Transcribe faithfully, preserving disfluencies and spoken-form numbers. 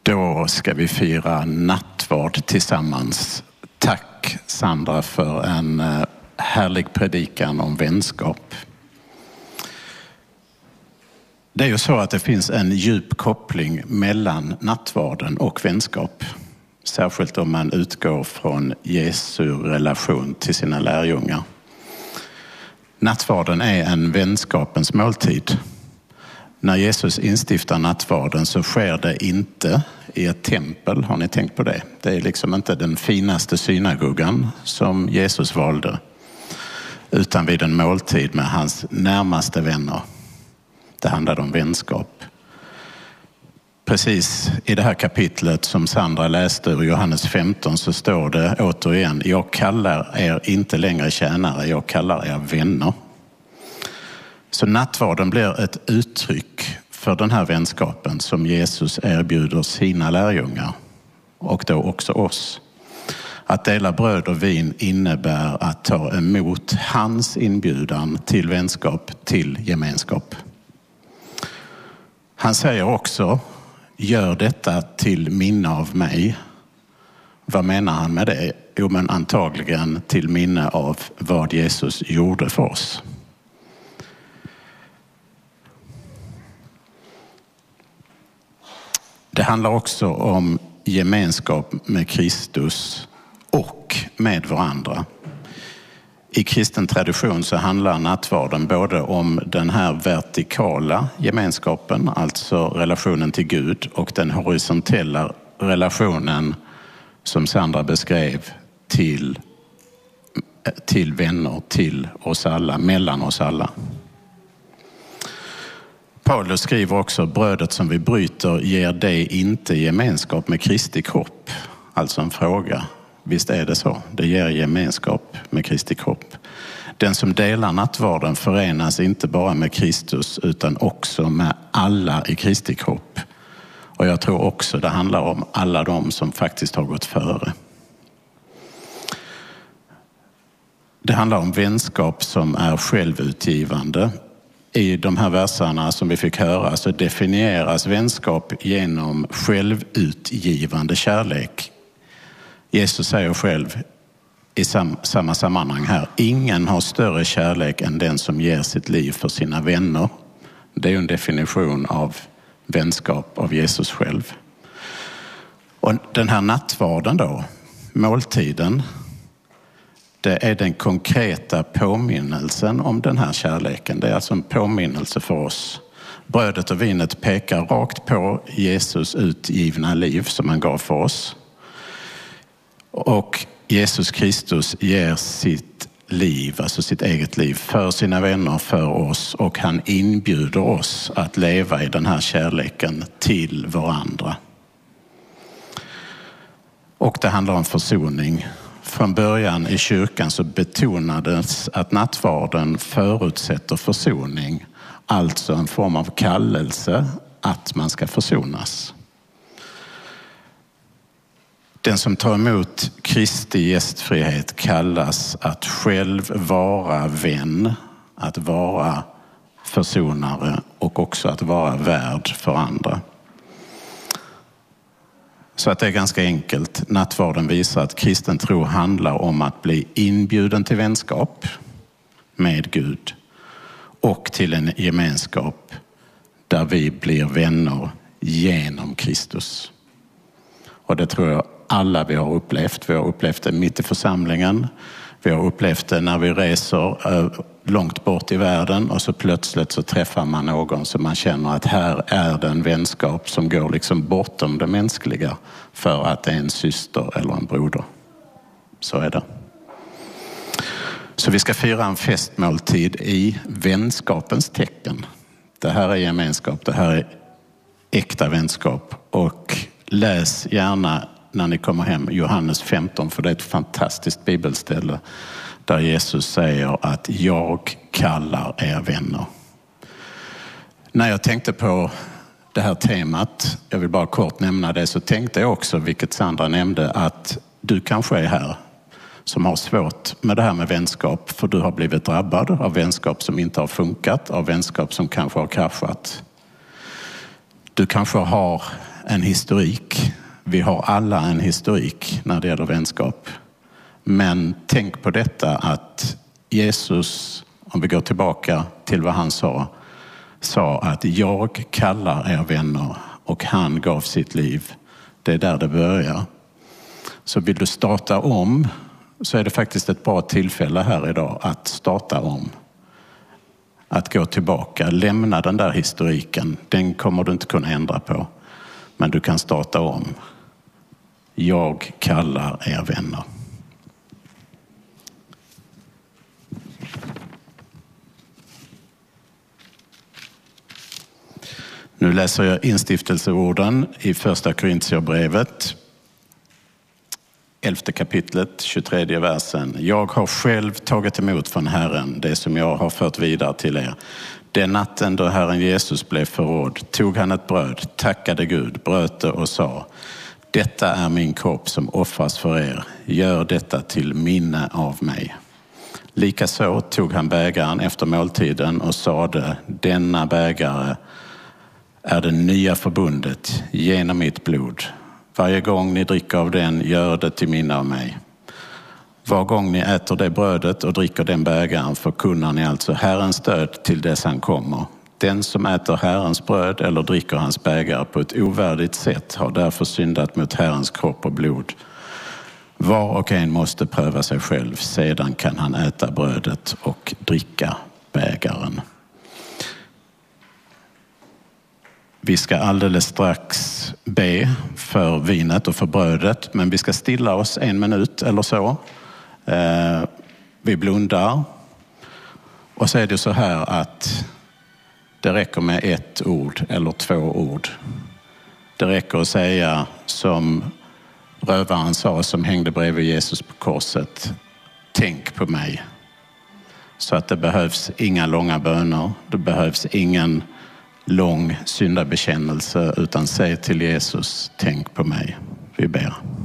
Då ska vi fira nattvard tillsammans. Tack Sandra för en härlig predikan om vänskap. Det är ju så att det finns en djup koppling mellan nattvarden och vänskap. Särskilt om man utgår från Jesu relation till sina lärjungar. Nattvarden är en vänskapens måltid. När Jesus instiftar nattvarden så sker det inte i ett tempel. Har ni tänkt på det? Det är liksom inte den finaste synagogan som Jesus valde. Utan vid en måltid med hans närmaste vänner. Det handlar om vänskap. Precis i det här kapitlet som Sandra läste ur Johannes femton så står det återigen: jag kallar er inte längre tjänare, jag kallar er vänner. Så nattvarden blir ett uttryck för den här vänskapen som Jesus erbjuder sina lärjungar och då också oss. Att dela bröd och vin innebär att ta emot hans inbjudan till vänskap, till gemenskap. Han säger också: gör detta till minne av mig. Vad menar han med det? Jo, men antagligen till minne av vad Jesus gjorde för oss. Det handlar också om gemenskap med Kristus och med varandra. I kristen tradition så handlar nattvarden både om den här vertikala gemenskapen, alltså relationen till Gud, och den horisontella relationen som Sandra beskrev till, till vänner, till oss alla, mellan oss alla. Paulus skriver också: brödet som vi bryter ger dig inte gemenskap med Kristi kropp. Alltså en fråga. Visst är det så? Det ger gemenskap med Kristi kropp. Den som delar nattvarden förenas inte bara med Kristus utan också med alla i Kristi kropp. Och jag tror också det handlar om alla de som faktiskt har gått före. Det handlar om vänskap som är självutgivande. I de här verserna som vi fick höra så definieras vänskap genom självutgivande kärlek. Jesus säger själv i sam- samma sammanhang här: ingen har större kärlek än den som ger sitt liv för sina vänner. Det är en definition av vänskap av Jesus själv. Och den här nattvarden då, måltiden, det är den konkreta påminnelsen om den här kärleken. Det är alltså en påminnelse för oss. Brödet och vinet pekar rakt på Jesus utgivna liv som han gav för oss. Och Jesus Kristus ger sitt liv, alltså sitt eget liv, för sina vänner, för oss. Och han inbjuder oss att leva i den här kärleken till varandra. Och det handlar om försoning. Från början i kyrkan så betonades att nattvarden förutsätter försoning. Alltså en form av kallelse att man ska försonas. Den som tar emot Kristi gästfrihet kallas att själv vara vän, att vara försonare och också att vara värd för andra. Så att det är ganska enkelt. Nattvarden visar att kristen tro handlar om att bli inbjuden till vänskap med Gud och till en gemenskap där vi blir vänner genom Kristus. Och det tror jag alla vi har upplevt. Vi har upplevt det mitt i församlingen. Vi har upplevt det när vi reser långt bort i världen och så plötsligt så träffar man någon som man känner att här är det en vänskap som går liksom bortom det mänskliga för att det är en syster eller en broder. Så är det. Så vi ska fira en festmåltid i vänskapens tecken. Det här är gemenskap, det här är äkta vänskap. Och läs gärna när ni kommer hem Johannes femton, för det är ett fantastiskt bibelställe där Jesus säger att jag kallar er vänner. När jag tänkte på det här temat, jag vill bara kort nämna det, så tänkte jag också, vilket Sandra nämnde, att du kanske är här som har svårt med det här med vänskap, för du har blivit drabbad av vänskap som inte har funkat, av vänskap som kanske har kraschat. Du kanske har en historik. Vi har alla en historik när det gäller vänskap. Men tänk på detta att Jesus, om vi går tillbaka till vad han sa, sa att jag kallar er vänner och han gav sitt liv. Det är där det börjar. Så vill du starta om så är det faktiskt ett bra tillfälle här idag att starta om. Att gå tillbaka, lämna den där historiken. Den kommer du inte kunna ändra på. Men du kan starta om. Jag kallar er vänner. Nu läser jag instiftelseorden i första Korintierbrevet, elfte kapitlet, tjugotredje versen. Jag har själv tagit emot från Herren det som jag har fört vidare till er. Den natten då Herren Jesus blev förrådd tog han ett bröd, tackade Gud, bröt det och sa: detta är min kropp som offras för er. Gör detta till minne av mig. Likaså tog han bägaren efter måltiden och sade: denna bägare är det nya förbundet genom mitt blod. Varje gång ni dricker av den, gör det till minne av mig. Var gång ni äter det brödet och dricker den bägaren förkunnar ni alltså Herrens död till dess han kommer. Den som äter Herrens bröd eller dricker hans bägare på ett ovärdigt sätt har därför syndat mot Herrens kropp och blod. Var och en måste pröva sig själv, sedan kan han äta brödet och dricka bägaren. Vi ska alldeles strax be för vinet och för brödet, men vi ska stilla oss en minut eller så. Eh, vi blundar. Och så är det så här att det räcker med ett ord eller två ord. Det räcker att säga som rövaren sa som hängde bredvid Jesus på korset: tänk på mig. Så att det behövs inga långa böner, det behövs ingen lång syndabekännelse, utan säg till Jesus: tänk på mig. Vi ber.